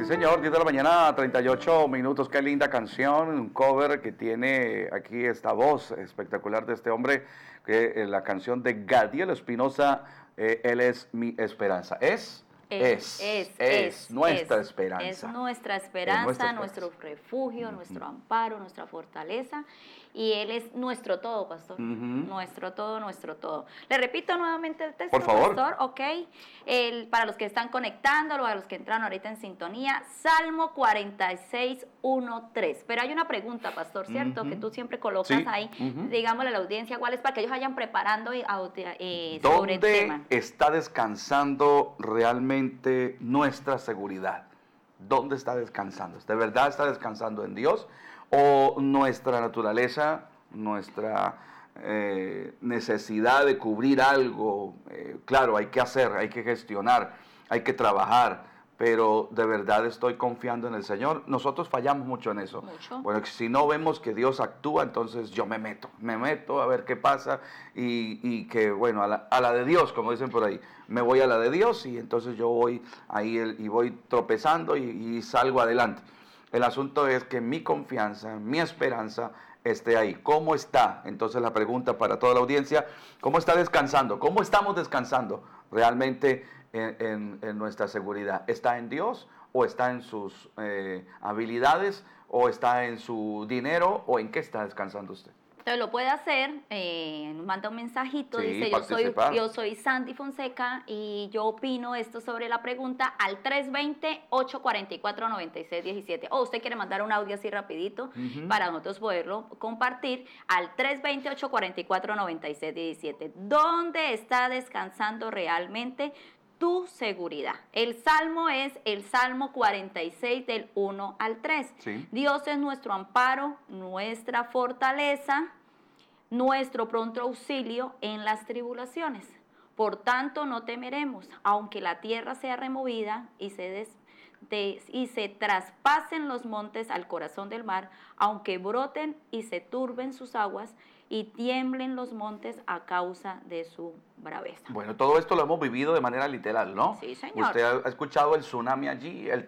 señor, 10 de la mañana, 38 minutos. Qué linda canción, un cover que tiene aquí esta voz espectacular de este hombre, que la canción de Gadiel Espinosa, Él es mi esperanza. Es nuestra esperanza. Es nuestra esperanza, nuestro refugio, nuestro amparo, nuestra fortaleza. Y Él es nuestro todo, pastor. Nuestro todo, nuestro todo. Le repito nuevamente el texto, por favor. Pastor. Ok. Para los que están conectando, para los que entraron ahorita en sintonía, Salmo 46, 1, 3. Pero hay una pregunta, pastor, ¿cierto? Que tú siempre colocas ahí. Digámosle a la audiencia cuál es, para que ellos vayan preparando sobre el tema. ¿Dónde está descansando realmente nuestra seguridad? ¿Dónde está descansando? ¿De verdad está descansando en Dios? ¿O nuestra naturaleza, nuestra necesidad de cubrir algo? Claro, hay que hacer, hay que gestionar, hay que trabajar, pero de verdad estoy confiando en el Señor. Nosotros fallamos mucho en eso. Bueno, si no vemos que Dios actúa, entonces yo me meto a ver qué pasa y que, bueno, a la de Dios, como dicen por ahí, me voy a la de Dios y entonces yo voy ahí y voy tropezando y salgo adelante. El asunto es que mi confianza, mi esperanza esté ahí. ¿Cómo está? Entonces la pregunta para toda la audiencia, ¿cómo está descansando? ¿Cómo estamos descansando realmente en nuestra seguridad? ¿Está en Dios o está en sus habilidades o está en su dinero o en qué está descansando usted? Entonces lo puede hacer, manda un mensajito, sí, dice yo soy Sandy Fonseca y yo opino esto sobre la pregunta al 320-844-9617. O usted quiere mandar un audio así rapidito para nosotros poderlo compartir al 320-844-9617. ¿Dónde está descansando realmente tu seguridad? El salmo es el Salmo 46 del 1 al 3. Sí. Dios es nuestro amparo, nuestra fortaleza, nuestro pronto auxilio en las tribulaciones. Por tanto, no temeremos, aunque la tierra sea removida y se traspasen los montes al corazón del mar, aunque broten y se turben sus aguas y tiemblen los montes a causa de su braveza. Bueno, todo esto lo hemos vivido de manera literal, ¿no? Sí, señor. Usted ha escuchado el tsunami allí, el